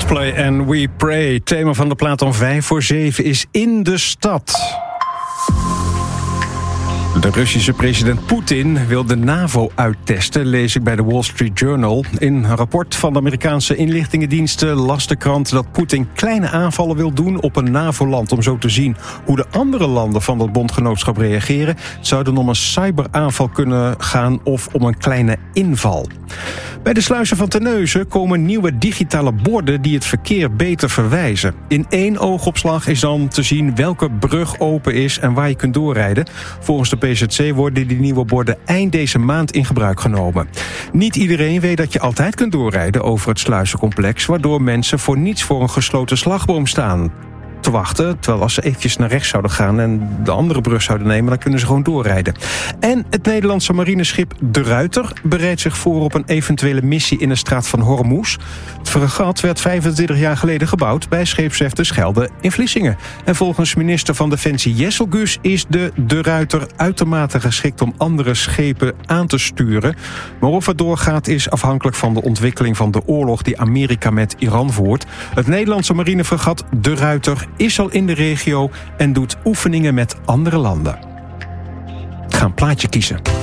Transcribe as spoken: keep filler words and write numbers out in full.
Coldplay en We Pray. Thema van de plaat om vijf voor zeven is In de Stad. De Russische president Poetin wil de NAVO uittesten, lees ik bij de Wall Street Journal. In een rapport van de Amerikaanse inlichtingendiensten las de krant dat Poetin kleine aanvallen wil doen op een NAVO-land om zo te zien hoe de andere landen van dat bondgenootschap reageren. Het zou dan om een cyberaanval kunnen gaan of om een kleine inval. Bij de sluizen van Terneuzen komen nieuwe digitale borden die het verkeer beter verwijzen. In één oogopslag is dan te zien welke brug open is en waar je kunt doorrijden. Volgens de P Z C worden die nieuwe borden eind deze maand in gebruik genomen. Niet iedereen weet dat je altijd kunt doorrijden over het sluizencomplex, waardoor mensen voor niets voor een gesloten slagboom staan te wachten, terwijl als ze eventjes naar rechts zouden gaan en de andere brug zouden nemen, dan kunnen ze gewoon doorrijden. En het Nederlandse marineschip De Ruiter bereidt zich voor op een eventuele missie in de straat van Hormuz. Het fregat werd vijfentwintig jaar geleden gebouwd bij scheepswerf De Schelde in Vlissingen. En volgens minister van Defensie Jesselgus is de De Ruiter uitermate geschikt om andere schepen aan te sturen. Maar of het doorgaat is afhankelijk van de ontwikkeling van de oorlog die Amerika met Iran voert. Het Nederlandse marinefregat De Ruiter is al in de regio en doet oefeningen met andere landen. Ik ga een plaatje kiezen.